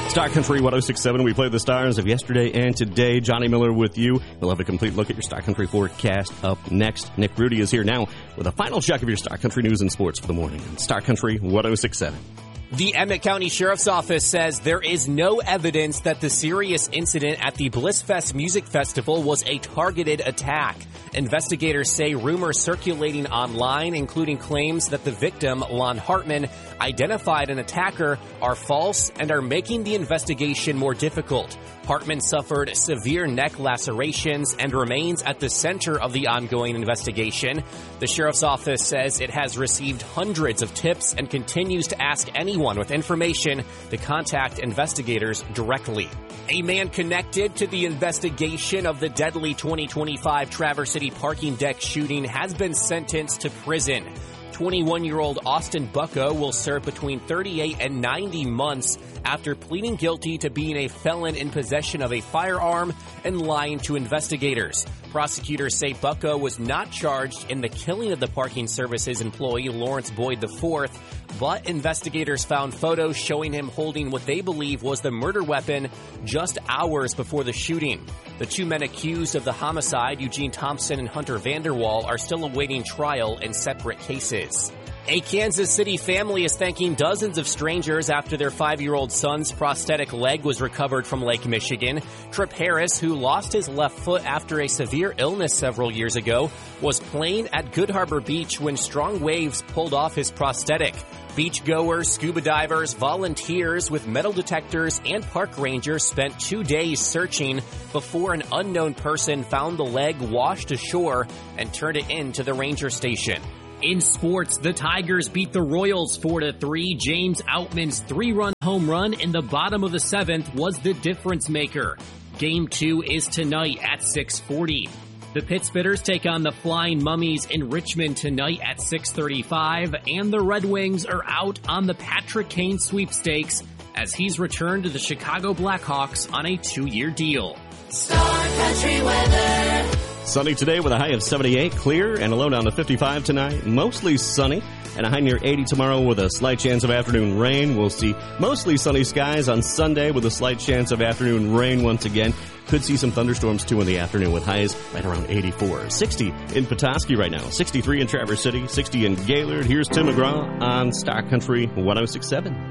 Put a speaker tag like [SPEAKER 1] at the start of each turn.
[SPEAKER 1] Star Country 106.7. We play the stars of yesterday and today. Johnny Miller with you. We'll have a complete look at your Star Country forecast up next. Nick Rudy is here now with a final check of your Star Country news and sports for the morning on Star Country 106.7.
[SPEAKER 2] The Emmett County Sheriff's Office says there is no evidence that the serious incident at the Blissfest Music Festival was a targeted attack. Investigators say rumors circulating online, including claims that the victim, Lon Hartman, identified an attacker, are false and are making the investigation more difficult. Hartman suffered severe neck lacerations and remains at the center of the ongoing investigation. The Sheriff's Office says it has received hundreds of tips and continues to ask anyone with information to contact investigators directly. A man connected to the investigation of the deadly 2025 Traverse City parking deck shooting has been sentenced to prison. 21-year-old Austin Bucko will serve between 38 and 90 months after pleading guilty to being a felon in possession of a firearm and lying to investigators. Prosecutors say Bucko was not charged in the killing of the parking services employee Lawrence Boyd IV, but investigators found photos showing him holding what they believe was the murder weapon just hours before the shooting. The two men accused of the homicide, Eugene Thompson and Hunter Vanderwall, are still awaiting trial in separate cases. A Kansas City family is thanking dozens of strangers after their 5-year-old son's prosthetic leg was recovered from Lake Michigan. Trip Harris, who lost his left foot after a severe illness several years ago, was playing at Good Harbor Beach when strong waves pulled off his prosthetic. Beachgoers, scuba divers, volunteers with metal detectors, and park rangers spent 2 days searching before an unknown person found the leg washed ashore and turned it into the ranger station.
[SPEAKER 3] In sports, the Tigers beat the Royals 4-3. James Outman's 3-run home run in the bottom of the 7th was the difference maker. Game 2 is tonight at 6:40. The Pittsburghers take on the Flying Mummies in Richmond tonight at 6:35, and the Red Wings are out on the Patrick Kane sweepstakes as he's returned to the Chicago Blackhawks on a 2-year deal.
[SPEAKER 4] Star Country weather.
[SPEAKER 1] Sunny today with a high of 78, clear, and a low down to 55 tonight. Mostly sunny, and a high near 80 tomorrow with a slight chance of afternoon rain. We'll see mostly sunny skies on Sunday with a slight chance of afternoon rain once again. Could see some thunderstorms, too, in the afternoon with highs right around 84. 60 in Petoskey right now, 63 in Traverse City, 60 in Gaylord. Here's Tim McGraw on Star Country 106.7.